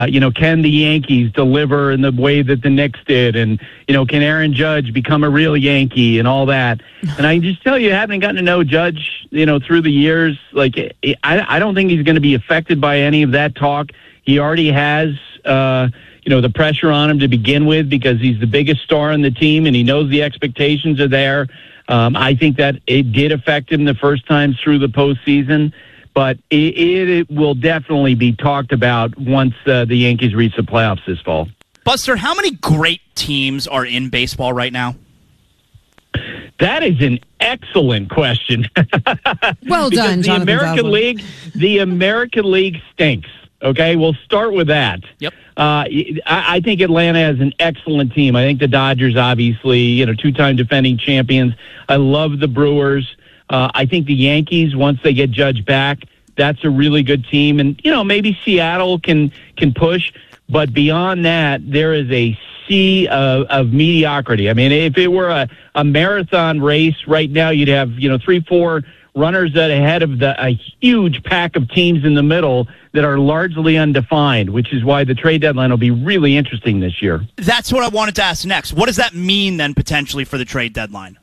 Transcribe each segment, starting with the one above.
can the Yankees deliver in the way that the Knicks did? And, can Aaron Judge become a real Yankee and all that? And I just tell you, having gotten to know Judge, through the years, I don't think he's going to be affected by any of that talk. He already has, the pressure on him to begin with because he's the biggest star on the team and he knows the expectations are there. I think that it did affect him the first time through the postseason. But it will definitely be talked about once the Yankees reach the playoffs this fall. Buster, how many great teams are in baseball right now? That is an excellent question. Well done, Jonathan. The American League stinks. Okay, we'll start with that. Yep. I think Atlanta has an excellent team. I think the Dodgers, obviously, two-time defending champions. I love the Brewers. I think the Yankees, once they get Judge back, that's a really good team. And, maybe Seattle can push. But beyond that, there is a sea of mediocrity. I mean, if it were a marathon race right now, you'd have, 3-4 runners ahead of a huge pack of teams in the middle that are largely undefined, which is why the trade deadline will be really interesting this year. That's what I wanted to ask next. What does that mean then potentially for the trade deadline?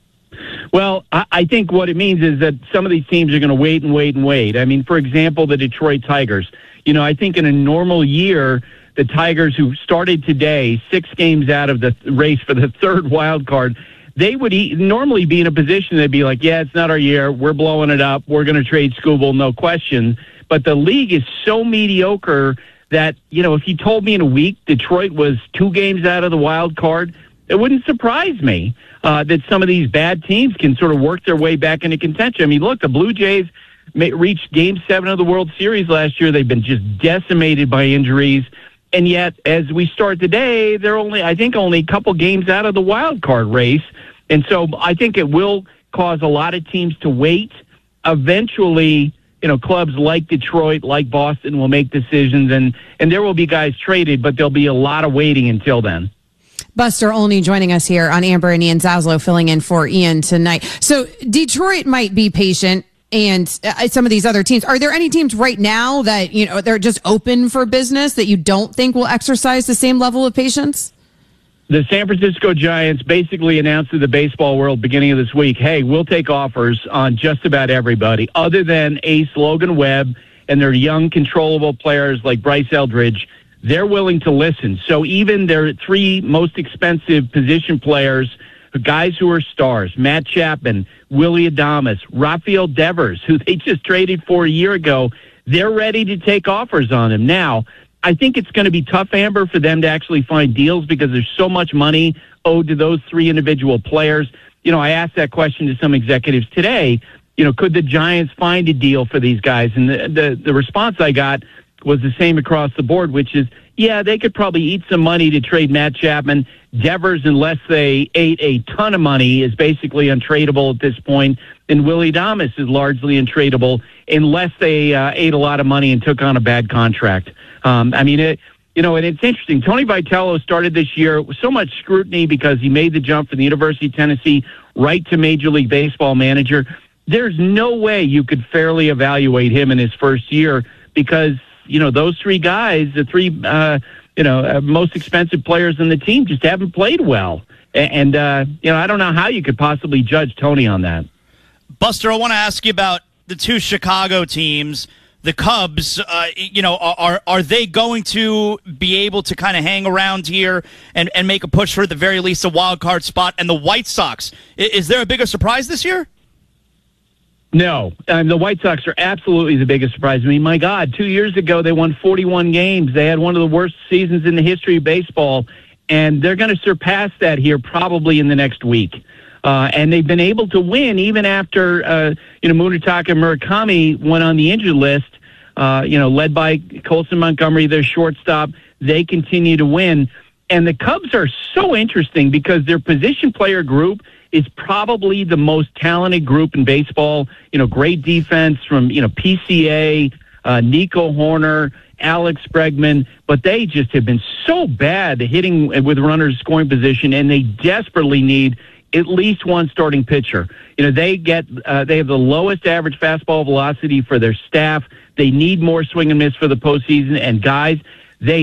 Well, I think what it means is that some of these teams are going to wait and wait and wait. I mean, for example, the Detroit Tigers. I think in a normal year, the Tigers, who started today 6 games out of the race for the third wild card, they would normally be in a position they'd be like, yeah, it's not our year. We're blowing it up. We're going to trade Skubal, no question. But the league is so mediocre that, if you told me in a week Detroit was 2 games out of the wild card, it wouldn't surprise me that some of these bad teams can sort of work their way back into contention. I mean, look, the Blue Jays reached Game 7 of the World Series last year. They've been just decimated by injuries. And yet, as we start today, they're only a couple games out of the wild card race. And so I think it will cause a lot of teams to wait. Eventually, clubs like Detroit, like Boston will make decisions, and there will be guys traded, but there'll be a lot of waiting until then. Buster Olney joining us here on Amber and Ian Zaslow filling in for Ian tonight. So Detroit might be patient, and some of these other teams. Are there any teams right now that, they're just open for business that you don't think will exercise the same level of patience? The San Francisco Giants basically announced to the baseball world beginning of this week, hey, we'll take offers on just about everybody other than ace Logan Webb and their young, controllable players like Bryce Eldridge. They're willing to listen. So even their 3 most expensive position players, guys who are stars, Matt Chapman, Willie Adames, Rafael Devers, who they just traded for a year ago, they're ready to take offers on him. Now, I think it's going to be tough, Amber, for them to actually find deals because there's so much money owed to those 3 individual players. I asked that question to some executives today. Could the Giants find a deal for these guys? And the response I got was the same across the board, which is, yeah, they could probably eat some money to trade Matt Chapman. Devers, unless they ate a ton of money, is basically untradeable at this point. And Willie Adames is largely untradeable unless they ate a lot of money and took on a bad contract. And it's interesting. Tony Vitello started this year with so much scrutiny because he made the jump from the University of Tennessee right to Major League Baseball manager. There's no way you could fairly evaluate him in his first year because, those 3 guys, the 3, most expensive players in the team just haven't played well. And I don't know how you could possibly judge Tony on that. Buster, I want to ask you about the 2 Chicago teams. The Cubs, are they going to be able to kind of hang around here and make a push for, at the very least, a wild card spot? And the White Sox, is there a bigger surprise this year? No. The White Sox are absolutely the biggest surprise. I mean, my God, 2 years ago they won 41 games. They had one of the worst seasons in the history of baseball, and they're going to surpass that here probably in the next week. And they've been able to win even after, Munetaka Murakami went on the injured list, led by Colson Montgomery, their shortstop. They continue to win. And the Cubs are so interesting because their position player group is probably the most talented group in baseball. Great defense from, PCA, Nico Horner, Alex Bregman, but they just have been so bad hitting with runners scoring position, and they desperately need at least one starting pitcher. They have the lowest average fastball velocity for their staff. They need more swing and miss for the postseason. And guys,